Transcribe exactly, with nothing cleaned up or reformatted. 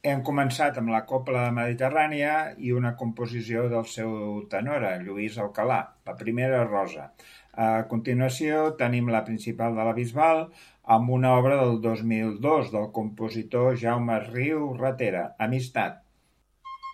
Hem començat amb la Copla Mediterrània i una composició del seu tenora, Lluís Alcalà, la primera rosa. A continuació tenim la principal de la Bisbal amb una obra del dos mil dos del compositor Jaume Riu Ratera, Amistat.